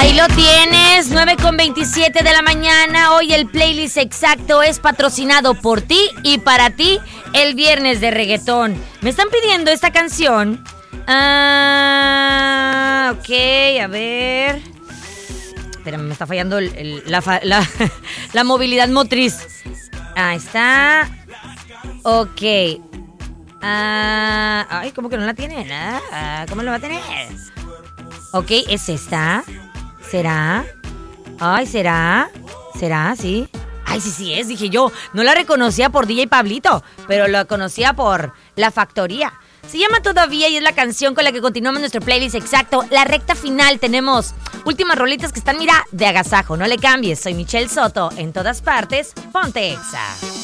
Ahí lo tienes, 9:27 de la mañana. Hoy el playlist exacto es patrocinado por ti y para ti el viernes de reggaetón. Me están pidiendo esta canción. Ok, a ver. Espérame, me está fallando la movilidad motriz. Ahí está. Ok. Ay, ¿cómo que no la tiene? ¿Cómo lo va a tener? Ok, ¿es esta? ¿Será? Ay, ¿será? ¿Será? ¿Sí? Ay, sí es, dije yo. No la reconocía por DJ Pablito, pero la conocía por La Factoría. Se llama Todavía y es la canción con la que continuamos nuestro playlist exacto. La recta final, tenemos últimas rolitas que están, mira, de agasajo. No le cambies, soy Michelle Soto. En todas partes, ponte Exa.